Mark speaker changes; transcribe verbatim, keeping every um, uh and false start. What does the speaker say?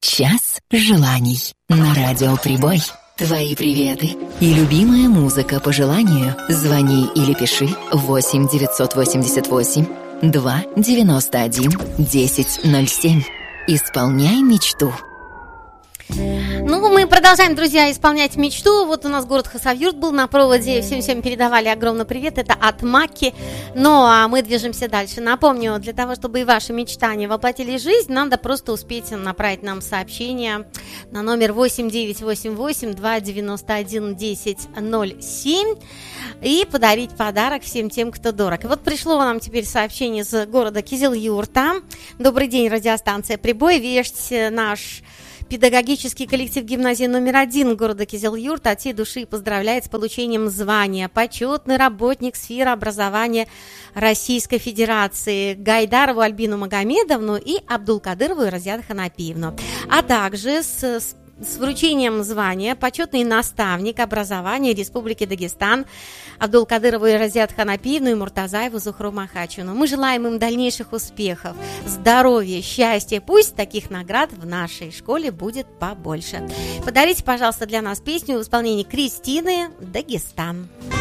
Speaker 1: Час желаний на радио Прибой. Твои приветы и любимая музыка по желанию. Звони или пиши восемь девятьсот восемьдесят восемь два девяносто один десять ноль семь. Исполняй мечту.
Speaker 2: Ну, мы продолжаем, друзья, исполнять мечту. Вот у нас город Хасавюрт был на проводе. Всем-всем передавали огромный привет. Это от Маки. Ну, а мы движемся дальше. Напомню, для того, чтобы и ваши мечтания воплотились в жизнь, надо просто успеть направить нам сообщение на номер восемь девятьсот восемьдесят восемь два девяносто один десять ноль семь и подарить подарок всем тем, кто дорог. И вот пришло нам теперь сообщение из города Кизилюрта. Добрый день, радиостанция Прибой. Весь наш педагогический коллектив гимназии номер один города Кизилюрт от всей души поздравляет с получением звания почетный работник сферы образования Российской Федерации Гайдарову Альбину Магомедовну и Абдулкадырову Разият Ханапиевну, а также с, с с вручением звания почетный наставник образования Республики Дагестан Абдулкадырову Разият Ханапиевну и Муртазаеву Зухру Махачевну. Мы желаем им дальнейших успехов, здоровья, счастья. Пусть таких наград в нашей школе будет побольше. Подарите, пожалуйста, для нас песню в исполнении Кристины «Дагестан».